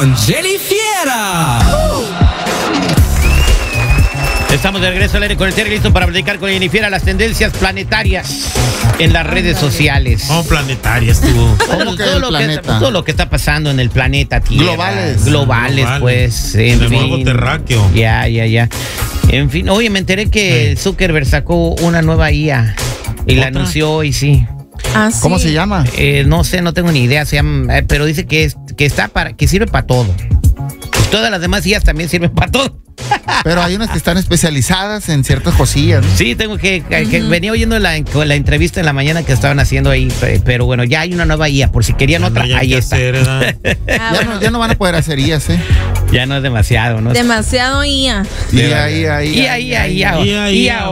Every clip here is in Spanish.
con Jenny Fiera. Estamos de regreso al aire con el Terry, listo para platicar con Jenny Fiera las tendencias planetarias en las redes sociales. Oh, planetarias, tú. Todo lo que está pasando en el planeta Tierra. Globales, pues. En el globo terráqueo. Ya. En fin, oye, me enteré que Zuckerberg sacó una nueva IA y la anunció hoy, sí. Ah, ¿sí? ¿Cómo se llama? No sé, no tengo ni idea, se llama, pero dice que sirve para todo. Pues todas las demás IAs también sirven para todo. Pero hay unas que están especializadas en ciertas cosillas, ¿no? Sí, tengo que venía oyendo la entrevista en la mañana que estaban haciendo ahí, pero bueno, ya hay una nueva IA, por si querían otra, ahí está. Ya no van a poder hacer IAs, ¿eh? Ya no es demasiado, ¿no? Demasiado IA. IA.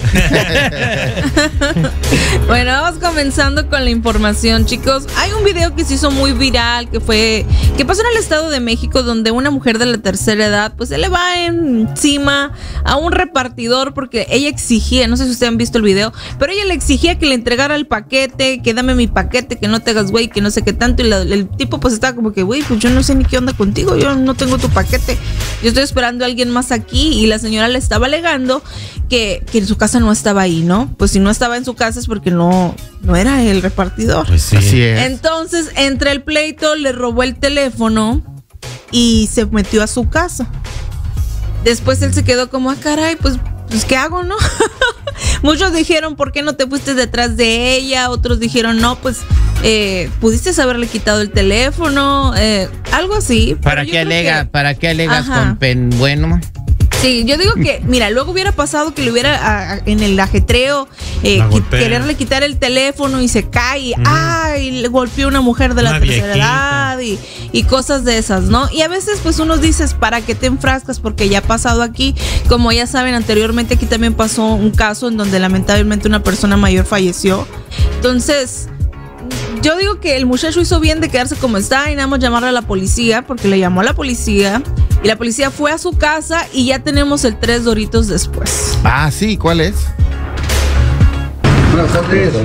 Bueno, vamos comenzando con la información, chicos. Hay un video que se hizo muy viral, que pasó en el Estado de México, donde una mujer de la tercera edad, pues se le va encima a un repartidor porque ella exigía, no sé si ustedes han visto el video, pero ella le exigía que le entregara el paquete, que dame mi paquete, que no te hagas güey, que no sé qué tanto, y el tipo pues estaba como que, güey, pues yo no sé ni qué onda contigo, yo no tengo tu paquete, yo estoy esperando a alguien más aquí, y la señora le estaba alegando que en su casa no estaba ahí, ¿no? Pues si no estaba en su casa es porque no era el repartidor. Pues sí. Así es. Entonces, entre el pleito, le robó el teléfono y se metió a su casa. Después él se quedó como, caray, pues ¿qué hago, no? Muchos dijeron, ¿por qué no te fuiste detrás de ella? Otros dijeron, no, pues pudiste haberle quitado el teléfono, algo así. ¿Para qué alegas con bueno? Sí, yo digo que, mira, luego hubiera pasado que le hubiera en el ajetreo quererle quitar el teléfono y se cae, y le golpeó a una mujer de la tercera edad y cosas de esas, ¿no? Y a veces pues uno dices, ¿para qué te enfrascas? Porque ya ha pasado aquí, como ya saben, anteriormente aquí también pasó un caso en donde lamentablemente una persona mayor falleció. Entonces, yo digo que el muchacho hizo bien de quedarse como está y nada más llamarle a la policía, porque le llamó a la policía y la policía fue a su casa y ya tenemos el 3 Doritos después. Ah, sí, ¿cuál es? Buenas tardes.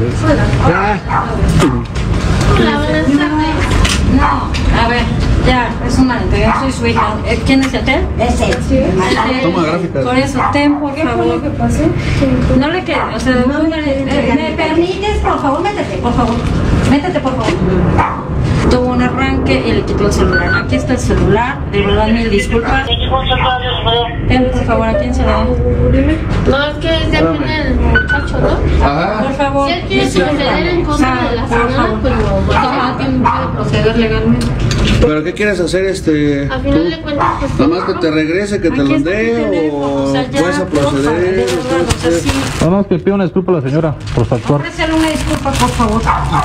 Hola, buenas tardes. No, a ver, ya, es un malentendido, soy su hija. ¿Quién es el hotel? Es él. Toma gráficas. Por eso, ten, por favor. ¿Qué pasó? No le quede, o sea, ¿me permites? Por favor, métete, por favor. Métete, por favor. Tuvo un arranque y le quitó el celular. Aquí está el celular, de verdad, mil disculpas. Ten, por favor, ¿a quién se lo da? No, es que es de pena el muchacho, ¿no? Ajá. Por favor. Si él quiere proceder en contra de la señora, pues no tiene que proceder legalmente. ¿Pero qué quieres hacer, Al final de cuentas, pues... ¿Nada más que te regrese, que te lo dé o vas a proceder? Nada más que pido una disculpa a la señora por su actuar. Ofrécele una disculpa, por favor.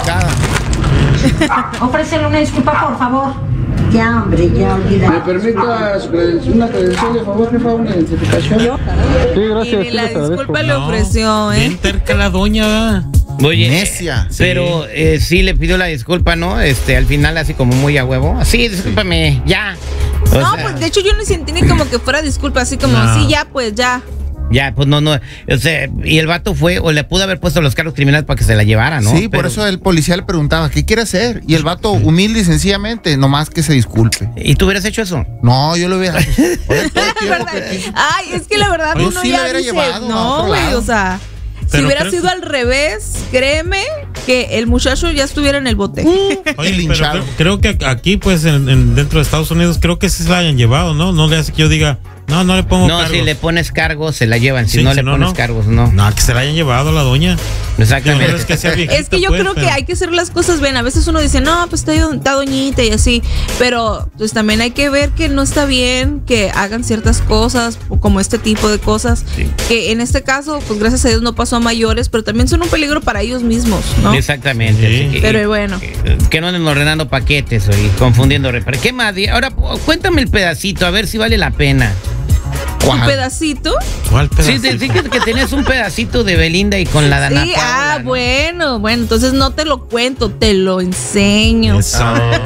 Ofrécele una disculpa, por favor. Ya, hombre, ya olvida. ¿Me permita una credencial, de favor, jefa, una identificación? Sí, gracias. Y la disculpa le ofreció, Bien terca la doña. Oye, necia. Pero sí le pidió la disculpa, ¿no? Al final así como muy a huevo. Sí, discúlpame, ya. No, pues de hecho yo no sentí ni como que fuera disculpa, así como, sí, ya, pues ya. Ya, pues no. O sea, y el vato fue, o le pudo haber puesto los cargos criminales para que se la llevara, ¿no? Sí, por eso el policía le preguntaba, ¿qué quiere hacer? Y el vato, humilde y sencillamente, nomás que se disculpe. ¿Y tú hubieras hecho eso? No, yo lo hubiera... Ay, es que la verdad Yo uno sí ya la hubiera dice, llevado a no, otro güey, lado. o sea... Pero si hubiera sido al revés, créeme que el muchacho ya estuviera en el bote. Oye, pero creo que aquí, pues, dentro de Estados Unidos, creo que sí se la hayan llevado, ¿no? No le hace que yo diga, no le pongo cargos. No, si le pones cargos, se la llevan. Si Sí, no si le no, pones no. cargos, no. No, que se la hayan llevado a la doña. Exactamente. Es que yo creo que hay que hacer las cosas bien. A veces uno dice, no, pues está doñita y así. Pero pues también hay que ver que no está bien que hagan ciertas cosas, como este tipo de cosas. Sí. Que en este caso, pues gracias a Dios no pasó a mayores, pero también son un peligro para ellos mismos, ¿no? Exactamente. Sí. Así que, Pero bueno. Que no anden ordenando paquetes y confundiendo. ¿Qué más? Ahora, cuéntame el pedacito, a ver si vale la pena. ¿Un pedacito? ¿Cuál pedacito? Sí, que tenías un pedacito de Belinda y con la Dana Sí, Paola, ¿no? bueno, entonces no te lo cuento, te lo enseño. Eso.